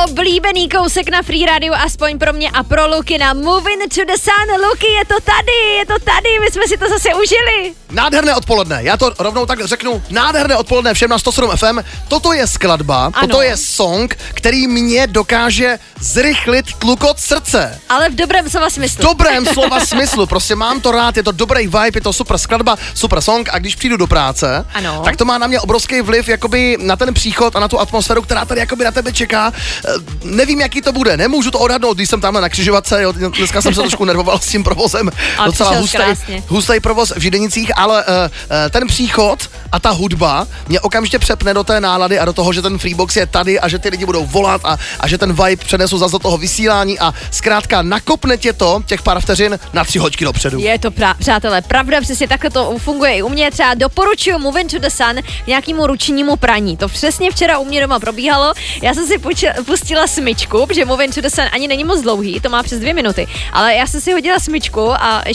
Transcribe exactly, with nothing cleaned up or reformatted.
oblíbený kousek na Free Radio, aspoň pro mě a pro Luky na Moving to the Sun. Luky, je to tady, je to tady, my jsme si to zase užili. Nádherné odpoledne, já to rovnou tak řeknu, nádherné odpoledne všem na sto sedm F M. Toto je skladba, ano. Toto je song, který mě dokáže zrychlit tlukot srdce. Ale v dobrém slova smyslu. V dobrém slova smyslu, prostě mám to rád, je to dobrý vibe, je to super skladba, super song a když přijdu do práce, ano. tak to má na mě obrovský vliv jakoby na ten příchod a na tu atmosféru, která tady jakoby na tebe čeká. Nevím, jaký to bude, nemůžu to odhadnout, když jsem tamhle na křižovatce, jo, dneska jsem se trošku nervoval s tím provozem, a docela hustý provoz v Židenicích, ale uh, uh, ten příchod a ta hudba mě okamžitě přepne do té nálady a do toho, že ten Freebox je tady a že ty lidi budou volat a, a že ten vibe přenesu zase do toho vysílání a zkrátka nakopne tě to těch pár vteřin na tři hoďky dopředu. Je to pra- přátelé, pravda, přesně takhle to funguje i u mě. Třeba doporučuju Moving to the Sun k nějakému ručnímu praní. To přesně včera u mě doma probíhalo. Já jsem si puč- pustila smyčku, protože Moving to the Sun ani není moc dlouhý, to má přes dvě minuty, ale já jsem si hodila smyčku a